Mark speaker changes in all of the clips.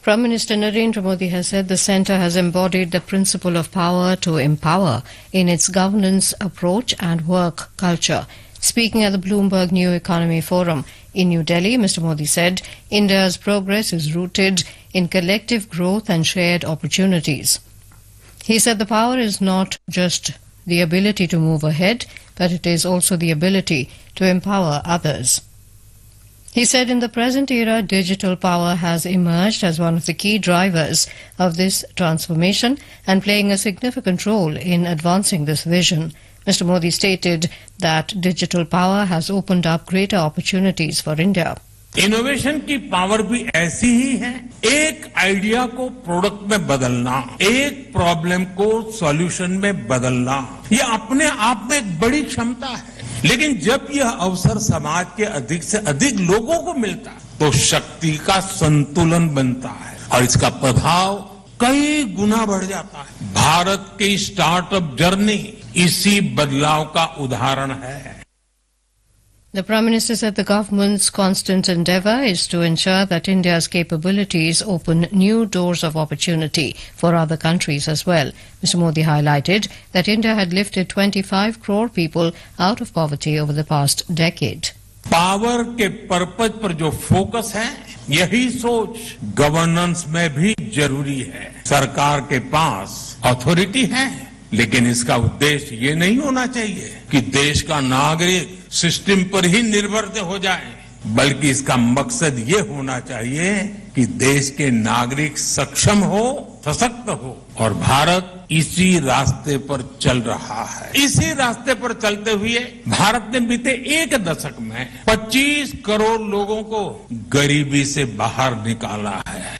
Speaker 1: Prime Minister Narendra Modi has said the centre has embodied the principle of power to empower in its governance approach and work culture. Speaking at the Bloomberg New Economy Forum in New Delhi, Mr. Modi said India's progress is rooted in collective growth and shared opportunities. He said the power is not just the ability to move ahead, but it is also the ability to empower others. He said in the present era, digital power has emerged as one of the key drivers of this transformation and playing a significant role in advancing this vision. Mr. Modi stated that digital power has opened up greater opportunities for India.
Speaker 2: Innovation की power भी ऐसी ही है, एक idea को product में बदलना, एक problem को सॉल्यूशन में बदलना, ये अपने आप में एक बड़ी क्षमता है। लेकिन जब यह अवसर समाज के अधिक से अधिक लोगों को मिलता है तो शक्ति का संतुलन बनता है और इसका प्रभाव कई गुना बढ़ जाता है। भारत की स्टार्टअप जर्नी इसी बदलाव का उदाहरण है।
Speaker 1: The Prime Minister said the government's constant endeavour is to ensure that India's capabilities open new doors of opportunity for other countries as well. Mr. Modi highlighted that India had lifted 25 crore people out of poverty over the past decade.
Speaker 2: Power के purpose पर जो focus है, यही सोच governance में भी जरूरी है। सरकार के पास अथॉरिटी है, लेकिन इसका उद्देश्य ये नहीं होना चाहिए कि देश का नागरिक सिस्टम पर ही निर्भर हो जाए, बल्कि इसका मकसद ये होना चाहिए कि देश के नागरिक सक्षम हो, सशक्त हो और भारत इसी रास्ते पर चल रहा है। इसी रास्ते पर चलते हुए भारत ने बीते एक दशक में 25 करोड़ लोगों को गरीबी से बाहर निकाला है।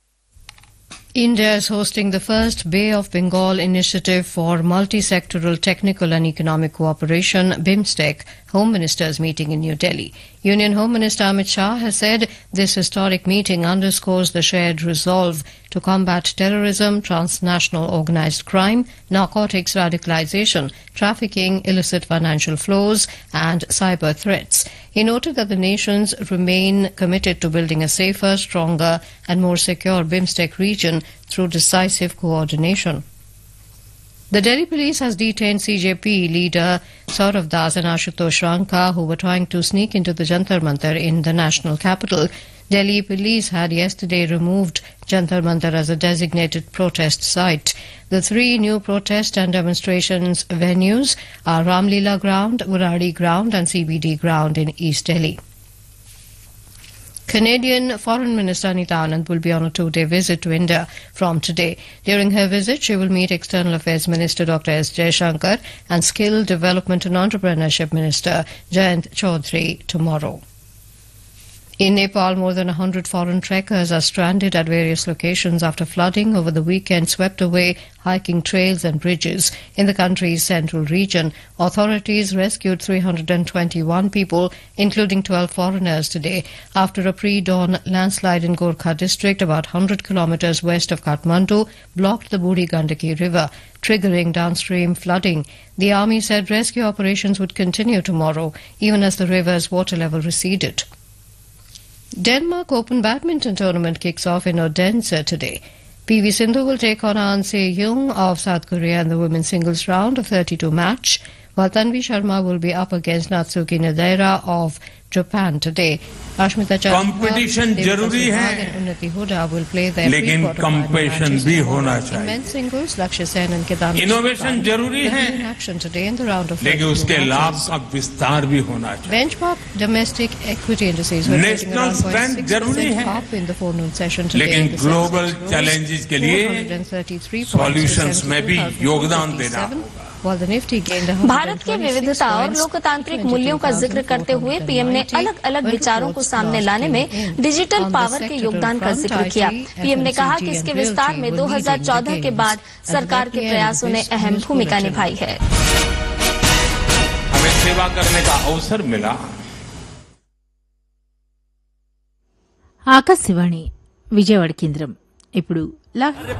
Speaker 1: India is hosting the first Bay of Bengal initiative for multi-sectoral technical and economic cooperation, BIMSTEC, Home Ministers meeting in New Delhi. Union Home Minister Amit Shah has said this historic meeting underscores the shared resolve to combat terrorism, transnational organized crime, narcotics radicalization, trafficking, illicit financial flows, and cyber threats. He noted that the nations remain committed to building a safer, stronger, and more secure BIMSTEC region through decisive coordination. The Delhi police has detained CJP leader Saurav Das and Ashutosh Ranka, who were trying to sneak into the Jantar Mantar in the national capital. Delhi police had yesterday removed Jantar Mantar as a designated protest site. The three new protest and demonstrations venues are Ramlila Ground, Uradi Ground and CBD Ground in East Delhi. Canadian Foreign Minister Anita Anand will be on a two-day visit to India from today. During her visit, she will meet External Affairs Minister Dr. S. Jaishankar and Skill Development and Entrepreneurship Minister Jayant Chaudhary tomorrow. In Nepal, more than 100 foreign trekkers are stranded at various locations after flooding over the weekend swept away hiking trails and bridges in the country's central region. Authorities rescued 321 people, including 12 foreigners, today after a pre-dawn landslide in Gorkha district, about 100 kilometers west of Kathmandu, blocked the Buri Gandaki River, triggering downstream flooding. The army said rescue operations would continue tomorrow, even as the river's water level receded. Denmark Open Badminton Tournament kicks off in Odense today. PV Sindhu will take on Ahn Se-young of South Korea in the women's singles round of 32 match, while Tanvi Sharma will be up against Natsuki Nadera of Japan today. Ashmita
Speaker 2: competition जरूरी है, लेकिन competition भी होना चाहिए। Innovation जरूरी है, लेकिन उसके लाभ का विस्तार भी होना चाहिए।
Speaker 1: Benchmark domestic equity indices were
Speaker 2: national strength जरूरी है, लेकिन ग्लोबल चैलेंजेस के लिए सॉल्यूशंस में भी योगदान देना।
Speaker 3: भारत की विविधता और लोकतांत्रिक मूल्यों का जिक्र करते हुए पीएम ने अलग अलग विचारों को सामने लाने में डिजिटल पावर के योगदान का जिक्र किया। पीएम ने कहा कि इसके विस्तार में 2014 के बाद सरकार के प्रयासों ने अहम भूमिका निभाई है।
Speaker 2: हमें सेवा करने का अवसर मिला।
Speaker 4: ఆకాశవాణి విజయవాడ కేంద్రం ఇప్పుడు